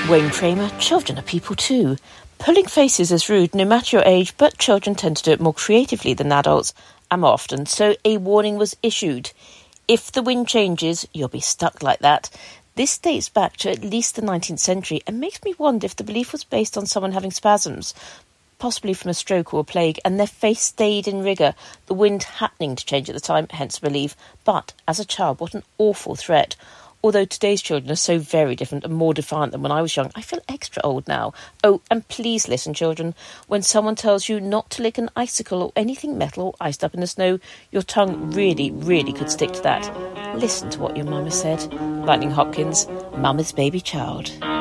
Wayne Kramer, children are people too. Pulling faces is rude no matter your age, but children tend to do it more creatively than adults, and more often, so a warning was issued. If the wind changes, you'll be stuck like that. This dates back to at least the 19th century and makes me wonder if the belief was based on someone having spasms, possibly from a stroke or a plague, and their face stayed in rigour, the wind happening to change at the time, hence belief. But as a child, what an awful threat. Although today's children are so very different and more defiant than when I was young, I feel extra old now. Oh, and please listen, children. When someone tells you not to lick an icicle or anything metal or iced up in the snow, your tongue really, really could stick to that. Listen to what your mama said. Lightning Hopkins, Mama's Baby Child.